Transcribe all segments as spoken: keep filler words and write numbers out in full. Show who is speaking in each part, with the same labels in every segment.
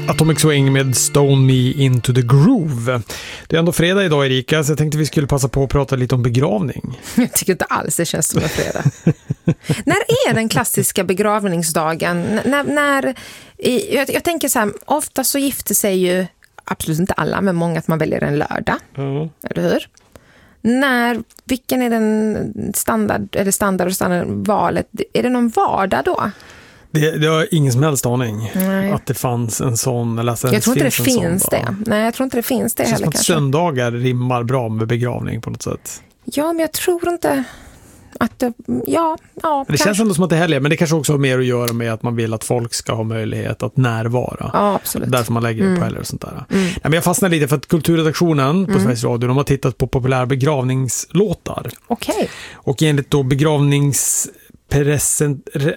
Speaker 1: Atomic Swing med Stone Me Into the Groove. Det är ändå fredag idag, Erika, så jag tänkte vi skulle passa på att prata lite om begravning.
Speaker 2: Jag tycker inte alls det känns som en fredag. När är den klassiska begravningsdagen? N- när, när, i, jag, jag tänker så här, ofta så gifter sig ju, absolut inte alla, men många att man väljer en lördag. Mm. Eller hur? När, vilken är den standard, eller standard och standardvalet? Är det någon vardag då?
Speaker 1: Det, det har ingen som helst aning.
Speaker 2: Nej.
Speaker 1: Att det fanns en sån. Eller alltså
Speaker 2: jag tror inte det finns
Speaker 1: sån,
Speaker 2: det.
Speaker 1: ja.
Speaker 2: Nej, jag tror inte det finns det, det heller kanske.
Speaker 1: Söndagar rimmar bra med begravning på något sätt.
Speaker 2: Ja, men jag tror inte att det, ja, ja.
Speaker 1: Det kanske. Känns ändå som att det är helger, men det kanske också har mer att göra med att man vill att folk ska ha möjlighet att närvara.
Speaker 2: Ja, absolut.
Speaker 1: Därför man lägger det
Speaker 2: mm.
Speaker 1: på helger och sånt där.
Speaker 2: Mm.
Speaker 1: Ja, men jag fastnar lite för att kulturredaktionen på mm. Sveriges Radio, de har tittat på populära begravningslåtar.
Speaker 2: Okej. Okay.
Speaker 1: Och enligt då begravnings present, re,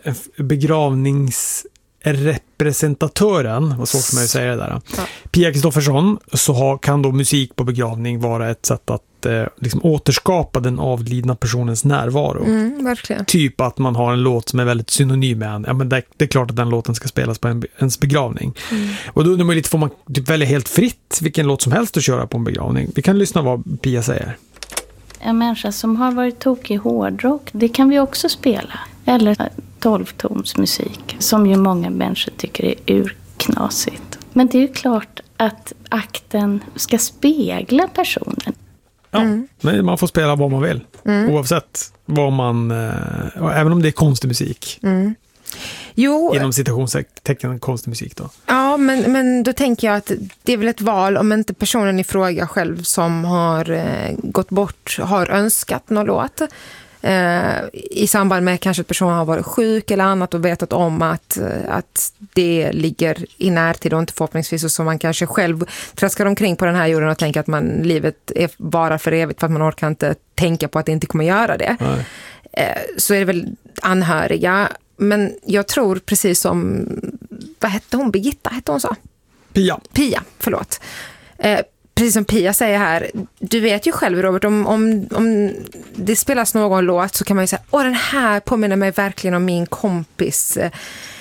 Speaker 1: begravningsrepresentatören, vad svårt för mig att säga det där. Ja. Pia Kristoffersson, så har, kan då musik på begravning vara ett sätt att eh, liksom återskapa den avlidna personens närvaro.
Speaker 2: Mm, verkligen.
Speaker 1: Typ att man har en låt som är väldigt synonym med en. Ja, men det, det är klart att den låten ska spelas på en, ens begravning. Mm. Och då undrar man lite, får man typ välja helt fritt vilken låt som helst att köra på en begravning? Vi kan lyssna vad Pia säger.
Speaker 3: En människa som har varit tokig i hårdrock, det kan vi också spela. Eller tolvtonsmusik, som ju många människor tycker är urknasigt. Men det är ju klart att akten ska spegla personen.
Speaker 1: Ja, mm. men man får spela vad man vill. Mm. Oavsett vad man, äh, även om det är konstig musik.
Speaker 2: Mm. Jo.
Speaker 1: Inom citationstecken konstig musik då.
Speaker 2: Ja, men, men då tänker jag att det är väl ett val om inte personen i fråga själv som har eh, gått bort har önskat någon låt. Eh, i samband med kanske att personen har varit sjuk eller annat och vetat om att, att det ligger i närtid och inte förhoppningsvis, och så man kanske själv traskar omkring på den här jorden och tänker att man, livet är bara för evigt för att man orkar inte tänka på att det inte kommer göra det. Eh, så är det väl anhöriga. Men jag tror precis som, vad hette hon? Birgitta hette hon så?
Speaker 1: Pia.
Speaker 2: Pia, förlåt. Eh, precis som Pia säger här, du vet ju själv, Robert, om, om, om det spelas någon låt så kan man ju säga, åh, den här påminner mig verkligen om min kompis, eh,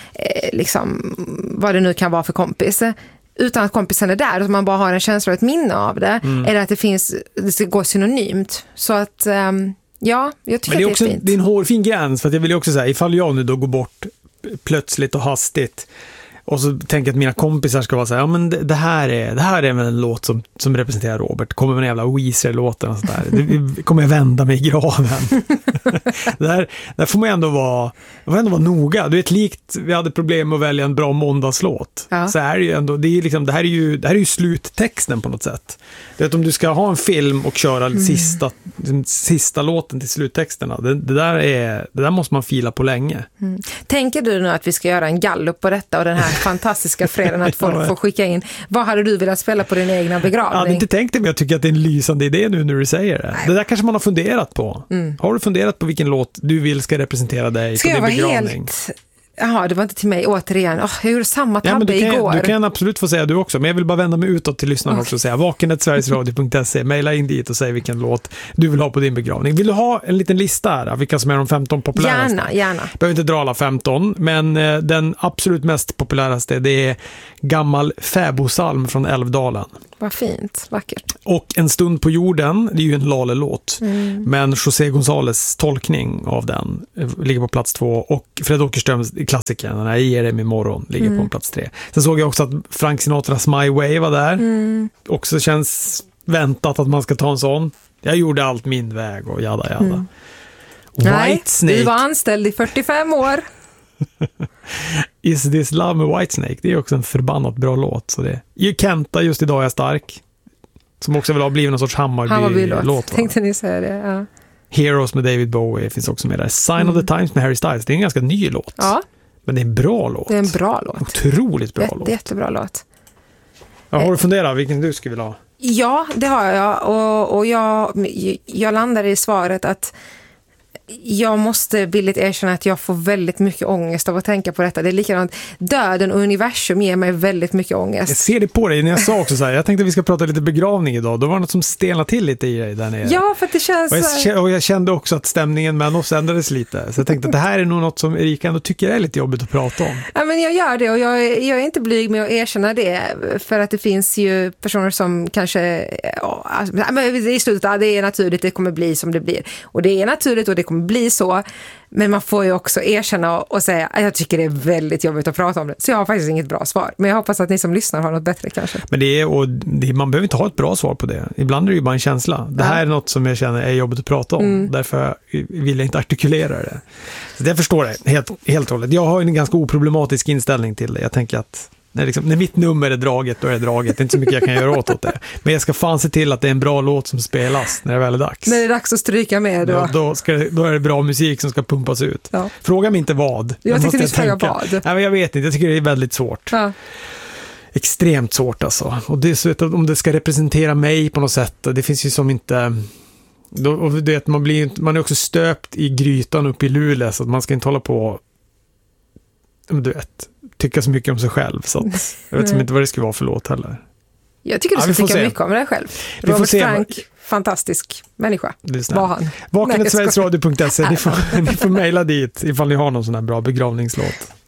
Speaker 2: liksom, vad det nu kan vara för kompis. Utan att kompisen är där, att man bara har en känsla och ett minne av det, mm. eller att det finns, det ska gå synonymt. Så att... Eh, Ja, jag tycker
Speaker 1: men det är
Speaker 2: att
Speaker 1: också
Speaker 2: det är fint.
Speaker 1: Det är en hårfin gräns, för att jag vill ju också säga, ifall jag nu då går bort plötsligt och hastigt och så tänker jag att mina kompisar ska vara så här, ja men det, det här är det här är väl en låt som, som representerar Robert, kommer med en jävla Weezer-låten och så där. Det kommer jag vända mig i graven. där, där får man ändå vara får ändå vara noga. Du vet, likt vi hade problem med att välja en bra måndagslåt. Ja. Så är det ju ändå, det är liksom, det här är ju det här är ju sluttexten på något sätt. Det är att om du ska ha en film och köra mm. sista, den sista låten till sluttexterna, det, det, där är, det där måste man fila på länge.
Speaker 2: Mm. Tänker du nu att vi ska göra en gallup på detta och den här fantastiska fredagen att folk får skicka in, vad hade du velat spela på din egna begravning?
Speaker 1: Jag hade inte tänkt det, men jag tycker att det är en lysande idé nu när du säger det. Nej. Det där kanske man har funderat på. Mm. Har du funderat på vilken låt du vill ska representera dig
Speaker 2: ska
Speaker 1: på din begravning?
Speaker 2: Helt... Jaha, det var inte till mig återigen. Oh, jag gjorde samma tabbe ja,
Speaker 1: du kan,
Speaker 2: igår.
Speaker 1: Du kan absolut få säga du också, men jag vill bara vända mig utåt till lyssnarna okay. också och säga vaken at sverigesradio punkt se, mejla in dit och säg vilken låt du vill ha på din begravning. Vill du ha en liten lista här, vilka som är de femton populäraste?
Speaker 2: Gärna, gärna.
Speaker 1: Behöver inte dra alla femton, men eh, den absolut mest populäraste, det är Gammal fäbosalm från Älvdalen.
Speaker 2: Vad fint, vackert.
Speaker 1: Och En stund på jorden, det är ju en Lale-låt. Mm. Men José González tolkning av den ligger på plats två. Och Fred Åkerströms klassiker, den här Ge dem imorgon, ligger mm. på plats tre. Sen såg jag också att Frank Sinatras My Way var där. Mm. Också känns väntat att man ska ta en sån. Jag gjorde allt min väg och jada jada. Mm.
Speaker 2: Nej, du var anställd i fyrtiofem år.
Speaker 1: Is This Love med Whitesnake, det är också en förbannat bra låt. Så det är Kenta, Just idag är jag stark, som också vill ha blivit någon sorts Hammarby-låt.
Speaker 2: Hammarby tänkte ni säga det, ja.
Speaker 1: Heroes med David Bowie finns också med där. Sign mm. of the Times med Harry Styles, det är en ganska ny låt.
Speaker 2: Ja.
Speaker 1: Men det är en bra låt.
Speaker 2: Det är en bra låt.
Speaker 1: Otroligt bra
Speaker 2: Jätte,
Speaker 1: låt.
Speaker 2: Jättebra låt.
Speaker 1: Ja, har du funderat vilken du skulle vilja ha?
Speaker 2: Ja, det har jag. Och, och jag, jag landade i svaret att jag måste villigt erkänna att jag får väldigt mycket ångest av att tänka på detta. Det är likadant. Döden och universum ger mig väldigt mycket ångest.
Speaker 1: Jag ser det på dig när jag sa också så här, jag tänkte att vi ska prata lite begravning idag. Då var det något som stelnade till lite i dig där nere.
Speaker 2: Ja, för att det känns...
Speaker 1: Och jag, och jag kände också att stämningen med oss ändrades lite. Så jag tänkte att det här är nog något som Erika ändå tycker är lite jobbigt att prata om.
Speaker 2: Ja, men jag gör det och jag är, jag är inte blyg med att erkänna det. För att det finns ju personer som kanske... Ja, alltså, men i slutet, ja, det är naturligt, det kommer bli som det blir. Och det är naturligt och det kommer bli så. Men man får ju också erkänna och säga att jag tycker det är väldigt jobbigt att prata om det. Så jag har faktiskt inget bra svar. Men jag hoppas att ni som lyssnar har något bättre kanske.
Speaker 1: Men det är, och det, man behöver inte ha ett bra svar på det. Ibland är det ju bara en känsla. Det här ja. är något som jag känner är jobbigt att prata om. Mm. Därför vill jag inte artikulera det. Så jag förstår det helt, helt och hållet. Jag har en ganska oproblematisk inställning till det. Jag tänker att när, liksom, när mitt nummer är draget, då är det draget. Det är inte så mycket jag kan göra åt, åt det. Men jag ska fan se till att det är en bra låt som spelas när det väl är dags.
Speaker 2: När det är dags att stryka med då.
Speaker 1: Ja, då, ska det, då är det bra musik som ska pumpas ut. Ja. Fråga mig inte vad.
Speaker 2: Jag tyckte du fråga vad.
Speaker 1: Nej, men jag vet inte, jag tycker det är väldigt svårt. Ja. Extremt svårt alltså. Och det är så att om det ska representera mig på något sätt. Det finns ju som inte... Då, och det, man, blir, man är också stöpt i grytan uppe i Luleå, så att man ska inte hålla på... Du vet... tycka så mycket om sig själv, så att jag vet inte vad det skulle vara för låt heller.
Speaker 2: Jag tycker du ska ja, tycka se. mycket om dig själv.
Speaker 1: Vi
Speaker 2: Robert
Speaker 1: se.
Speaker 2: Frank, fantastisk människa. Var han.
Speaker 1: vaken ett sveriges radio punkt se. Ni får, ni får mejla dit ifall ni har någon sån här bra begravningslåt.